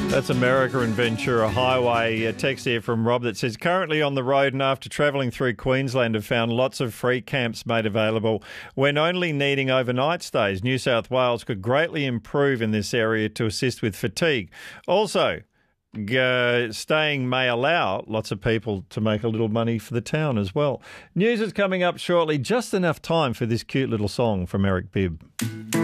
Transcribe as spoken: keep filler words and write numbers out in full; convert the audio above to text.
That's America and Ventura Highway. A text here from Rob that says, currently on the road and after travelling through Queensland have found lots of free camps made available when only needing overnight stays. New South Wales could greatly improve in this area to assist with fatigue. Also, uh, staying may allow lots of people to make a little money for the town as well. News is coming up shortly. Just enough time for this cute little song from Eric Bibb.